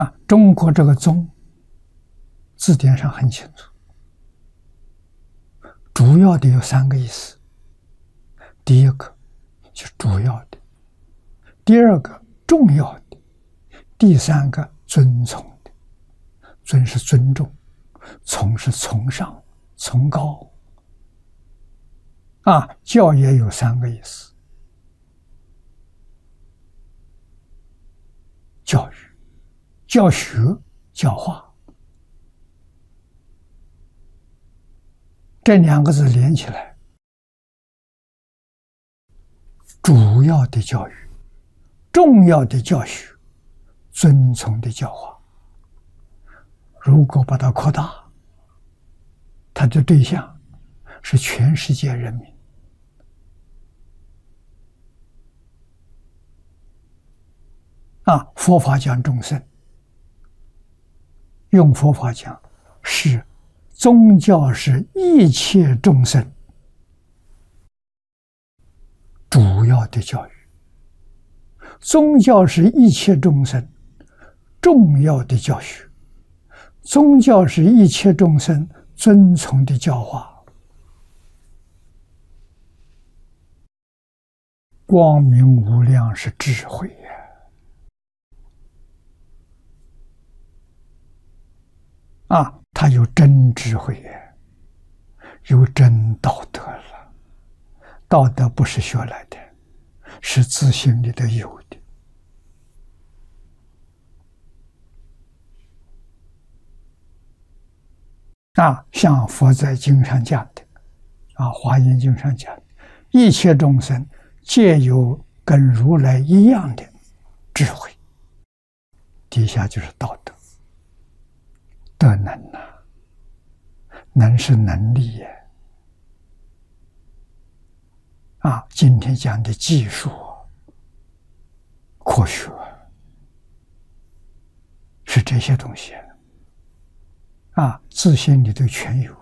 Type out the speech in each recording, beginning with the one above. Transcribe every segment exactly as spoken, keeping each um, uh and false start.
啊，中国这个宗字典上很清楚，主要的有三个意思。第一个就是主要的，第二个重要的，第三个尊崇的。尊是尊重，崇是崇尚、崇高。啊，教也有三个意思：教育、教学、教化。这两个字连起来，主要的教育、重要的教学、尊崇的教化。如果把它扩大，它的对象是全世界人民。啊，佛法讲众生，用佛法讲是宗教是一切众生主要的教育，宗教是一切众生重要的教学，宗教是一切众生尊崇的教化。光明无量是智慧呀！啊，他有真智慧呀，有真道德了。道德不是学来的，是自心里头有的。啊，像佛在经上讲的，啊，《华严经》上讲的，一切众生皆有跟如来一样的智慧，底下就是道德。德能呐、啊，能是能力耶。啊，今天讲的技术、科学，是这些东西。啊，自信里头全有。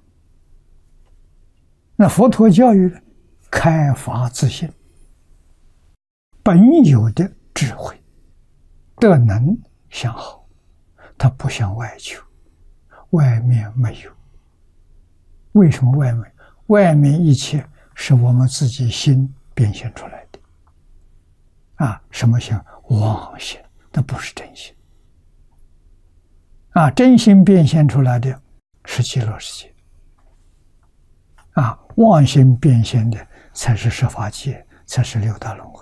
那佛陀教育呢？开发自信，本有的智慧，德能相好，他不向外求，外面没有。为什么外面？外面一切是我们自己心变现出来的。啊，什么心？妄心，那不是真心。啊，真心变现出来的是极乐世界。啊，妄心变现的才是十法界，才是六道轮回。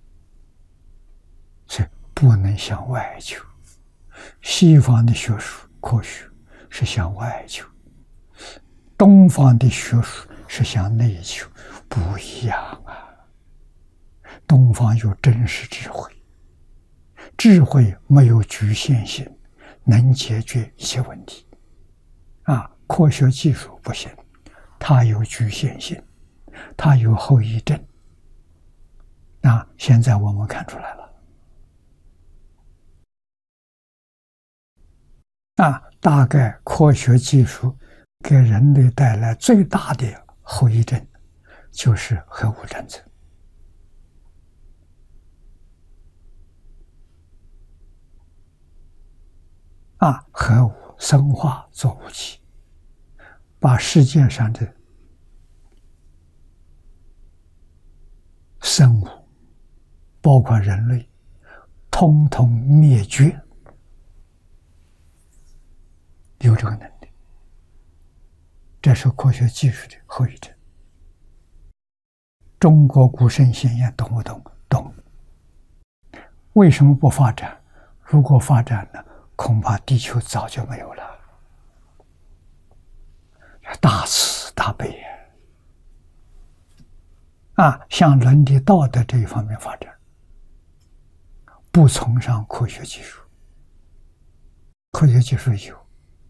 所以不能向外求。西方的学术科学是向外求，东方的学术是向内求，不一样啊。东方有真实智慧，智慧没有局限性，能解决一切问题。啊，科学技术不行，它有局限性，它有后遗症。那现在我们看出来了。啊，大概科学技术给人类带来最大的后遗症，就是核武战争。啊，核武生化做武器，把世界上的生物，包括人类，通通灭绝，有这个能力。这是科学技术的后遗症。中国古圣先贤懂不懂？懂。为什么不发展？如果发展了，恐怕地球早就没有了。大慈大悲啊，向伦理道德这一方面发展，不崇尚科学技术。科学技术有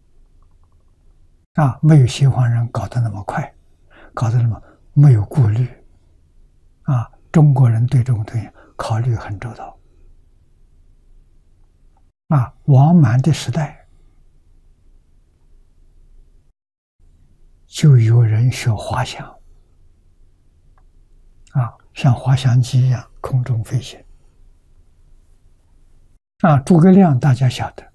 啊，没有西方人搞得那么快，搞得那么没有顾虑啊。中国人对这种东西考虑很周到啊。王满的时代就有人学滑翔啊，像滑翔机一样空中飞行。 啊，诸葛亮大家晓得，